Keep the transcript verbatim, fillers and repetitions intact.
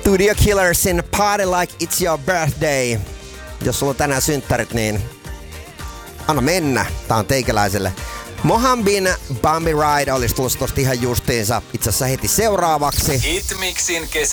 Studio Killersin Party Like It's Your Birthday. Jos sulla on tänään synttärit, niin anna mennä. Tää on teikäläiselle. Mohambin Bumpy Ride olisi tulossa tosta ihan justiinsa itse asiassa heti seuraavaksi. Hitmixin kesä.